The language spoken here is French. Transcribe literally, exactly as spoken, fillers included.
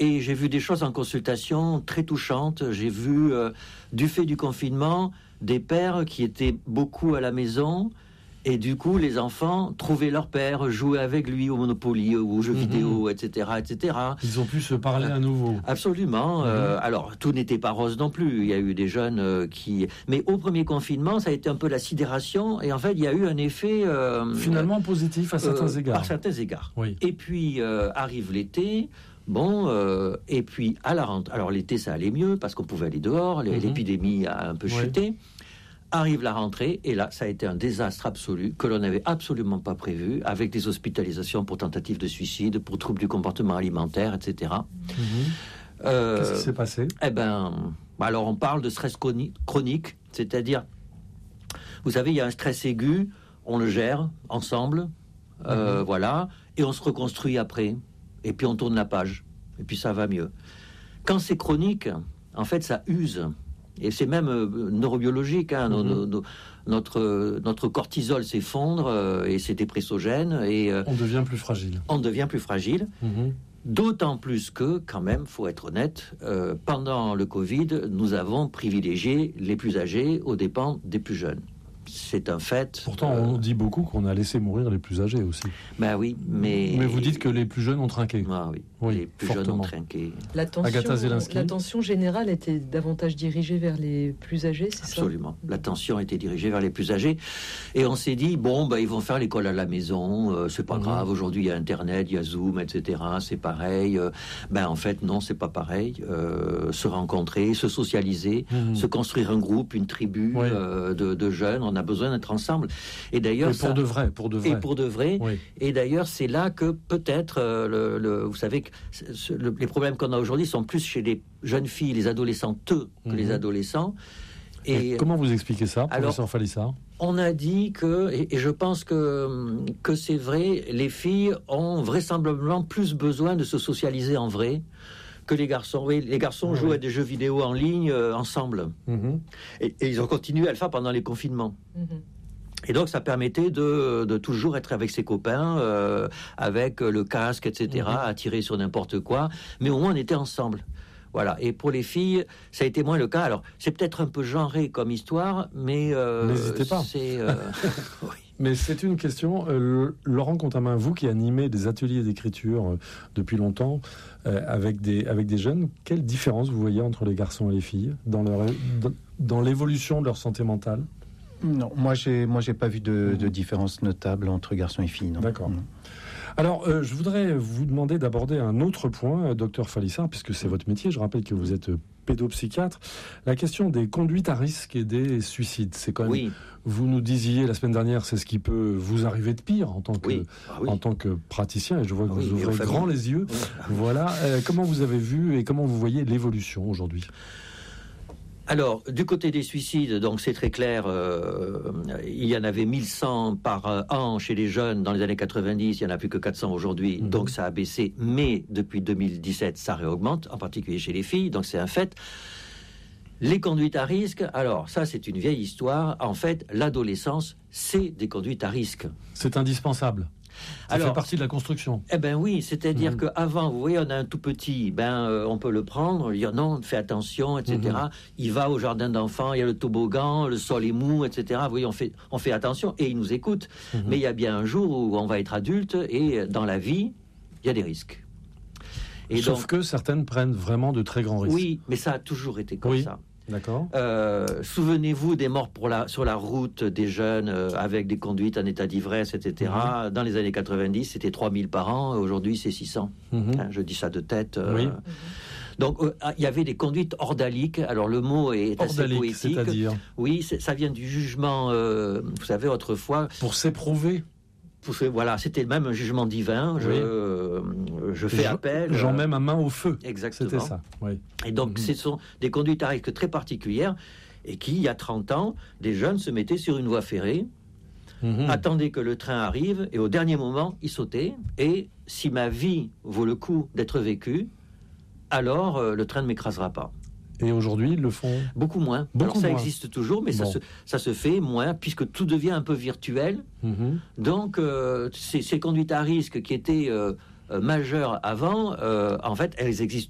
Et j'ai vu des choses en consultation très touchantes. J'ai vu, euh, du fait du confinement, des pères qui étaient beaucoup à la maison. Et du coup, les enfants trouvaient leur père, jouaient avec lui au Monopoly, aux jeux mmh. vidéo, et cetera, et cetera. Ils ont pu se parler à nouveau. Absolument. Mmh. Euh, alors, tout n'était pas rose non plus. Il y a eu des jeunes euh, qui... Mais au premier confinement, ça a été un peu la sidération. Et en fait, il y a eu un effet... Euh, Finalement positif à certains euh, égards. À certains égards. Oui. Et puis, euh, arrive l'été... Bon, euh, et puis à la rentrée... Alors, l'été, ça allait mieux, parce qu'on pouvait aller dehors. Mmh. L'épidémie a un peu oui. chuté. Arrive la rentrée, et là, ça a été un désastre absolu, que l'on n'avait absolument pas prévu, avec des hospitalisations pour tentatives de suicide, pour troubles du comportement alimentaire, et cetera. Mmh. Euh, Qu'est-ce qui s'est passé ? Eh ben, alors on parle de stress chronique, c'est-à-dire, vous savez, il y a un stress aigu, on le gère ensemble, mmh. euh, voilà, et on se reconstruit après, et puis on tourne la page, et puis ça va mieux. Quand c'est chronique, en fait, ça use. Et c'est même euh, neurobiologique, hein, mm-hmm. nos, nos, notre, notre cortisol s'effondre euh, et c'est dépressogène. Et, euh, on devient plus fragile. On devient plus fragile. Mm-hmm. D'autant plus que, quand même, faut être honnête, euh, pendant le Covid, nous avons privilégié les plus âgés aux dépens des plus jeunes. C'est un fait. Pourtant, euh... on dit beaucoup qu'on a laissé mourir les plus âgés aussi. Ben oui, mais... Mais vous dites que les plus jeunes ont trinqué. Ah oui, oui les plus fortement. jeunes ont trinqué. L'attention générale était davantage dirigée vers les plus âgés, c'est ça ? Absolument. L'attention était dirigée vers les plus âgés. Et on s'est dit, bon, ben, ils vont faire l'école à la maison, euh, c'est pas mmh. grave, aujourd'hui il y a Internet, il y a Zoom, et cetera, c'est pareil. Euh, ben en fait, non, c'est pas pareil. Euh, se rencontrer, se socialiser, mmh. se construire un groupe, une tribu oui. euh, de, de jeunes, on a besoin d'être ensemble. Et d'ailleurs, et pour ça, de vrai, pour de vrai. Et pour de vrai. Oui. Et d'ailleurs, c'est là que peut-être, euh, le, le, vous savez, que ce, le, les problèmes qu'on a aujourd'hui sont plus chez les jeunes filles, les adolescentes, que mmh. les adolescents. Et, et comment vous expliquez ça, professeur Falissard ? On a dit que, et, et je pense que, que c'est vrai, les filles ont vraisemblablement plus besoin de se socialiser en vrai que les garçons. Oui, les garçons oui. jouent à des jeux vidéo en ligne euh, ensemble. Mmh. Et, et ils ont continué à le faire pendant les confinements. Mmh. Et donc, ça permettait de, de toujours être avec ses copains, euh, avec le casque, et cetera, mmh. à tirer sur n'importe quoi. Mais au moins, on était ensemble. Voilà. Et pour les filles, ça a été moins le cas. Alors, c'est peut-être un peu genré comme histoire, mais... Euh, N'hésitez pas. C'est, euh... oui. Mais c'est une question. Euh, Laurent Contamin, vous qui animez des ateliers d'écriture euh, depuis longtemps euh, avec, des, avec des jeunes, quelle différence vous voyez entre les garçons et les filles dans, leur, dans, dans l'évolution de leur santé mentale ? Non, moi j'ai moi j'ai pas vu de, de différence notable entre garçons et filles. Non. D'accord. Non. Alors, euh, je voudrais vous demander d'aborder un autre point, euh, docteur Falissard, puisque c'est votre métier. Je rappelle que vous êtes euh, pédopsychiatre. La question des conduites à risque et des suicides, c'est quand même. Oui. Vous nous disiez la semaine dernière, c'est ce qui peut vous arriver de pire en tant que oui. Ah, oui. en tant que praticien. Et je vois que ah, vous oui, ouvrez grand les yeux. Oui. Voilà. Euh, comment vous avez vu et comment vous voyez l'évolution aujourd'hui ? Alors, du côté des suicides, donc c'est très clair, euh, il y en avait mille cent par an chez les jeunes dans les années quatre-vingt-dix, il n'y en a plus que quatre cents aujourd'hui, mmh. donc ça a baissé, mais depuis deux mille dix-sept, ça réaugmente, en particulier chez les filles, donc c'est un fait. Les conduites à risque, alors ça c'est une vieille histoire, en fait l'adolescence, c'est des conduites à risque. C'est indispensable. Ça Alors, fait partie de la construction. Eh ben oui, c'est-à-dire mmh. qu'avant, vous voyez, on a un tout petit, ben euh, on peut le prendre, lui dire non, fais attention, et cetera. Mmh. Il va au jardin d'enfants, il y a le toboggan, le sol est mou, et cetera. Vous voyez, on fait, on fait attention et il nous écoute. Mmh. Mais il y a bien un jour où on va être adulte et dans la vie, il y a des risques. Et Sauf donc, que certaines prennent vraiment de très grands risques. Oui, mais ça a toujours été comme oui. ça. D'accord. Euh, souvenez-vous des morts pour la, sur la route des jeunes euh, avec des conduites en état d'ivresse, et cetera. Mmh. Dans les années quatre-vingt-dix, c'était trois mille par an. Aujourd'hui, c'est six cents. Mmh. Hein, je dis ça de tête. Euh, oui. Donc, il euh, y avait des conduites ordaliques. Alors, le mot est Ordalique, assez poétique. C'est-à-dire Oui, c'est, ça vient du jugement, euh, vous savez, autrefois. Pour s'éprouver. Voilà, c'était même un jugement divin. Je, oui. euh, je fais j'en, appel. J'en mets ma main au feu. Exactement. C'était ça. Oui. Et donc, mm-hmm. ce sont des conduites à risque très particulières et qui, il y a trente ans, des jeunes se mettaient sur une voie ferrée, mm-hmm. attendaient que le train arrive et au dernier moment, ils sautaient. Et si ma vie vaut le coup d'être vécue, alors euh, le train ne m'écrasera pas. Et aujourd'hui, ils le font beaucoup moins. Beaucoup Alors ça moins. existe toujours, mais bon. ça, se, ça se fait moins, puisque tout devient un peu virtuel. Mm-hmm. Donc, euh, ces, ces conduites à risque qui étaient euh, euh, majeures avant, euh, en fait, elles existent